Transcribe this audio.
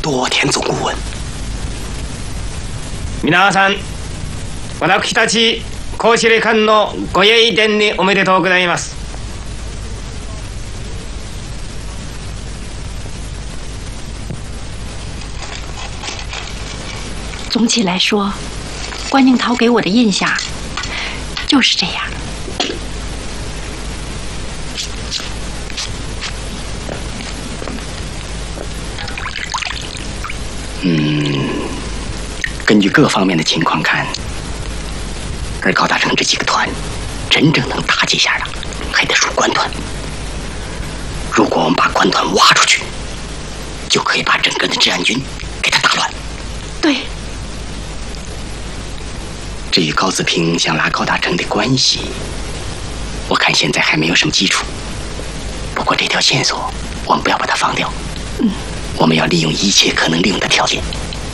多田总顾问。 皆さん、私たち公司霊官のご栄伝におめでとうございます。 总体来说，关宁桃给我的印象就是这样。 根据各方面的情况看，而高大成这几个团真正能打几下的，还得数关团。如果我们把关团挖出去，就可以把整个的治安军给他打乱。 对。 至于高子平想拉高大成的关系，我看现在还没有什么基础。不过这条线索我们不要把它放掉。我们要利用一切可能利用的条件。